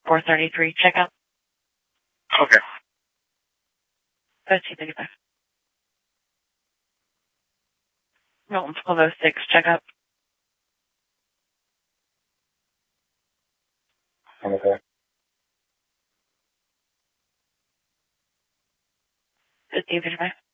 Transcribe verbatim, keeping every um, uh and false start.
four thirty-three, checkout. Okay. thirteen thirty-five. Milton twelve oh six, checkout. Okay. fifteen thirty-five.